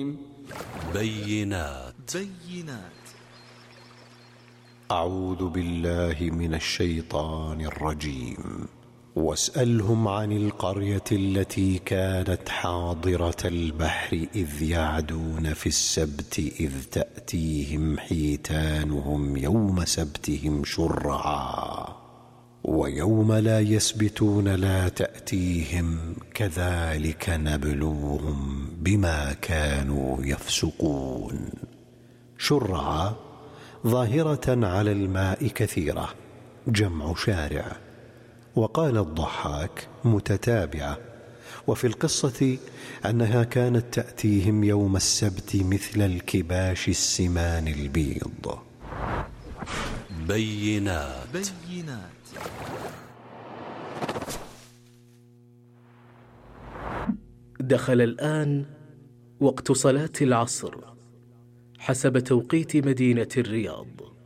بينات. أعوذ بالله من الشيطان الرجيم. واسألهم عن القرية التي كانت حاضرة البحر إذ يعدون في السبت إذ تأتيهم حيتانهم يوم سبتهم شرعا ويوم لا يسبتون لا تأتيهم كذلك نبلوهم بما كانوا يفسقون. شرعا ظاهرة على الماء كثيرة، جمع شارع. وقال الضحاك متتابعة. وفي القصة أنها كانت تأتيهم يوم السبت مثل الكباش السمان البيض. بينات. دخل الآن وقت صلاة العصر حسب توقيت مدينة الرياض.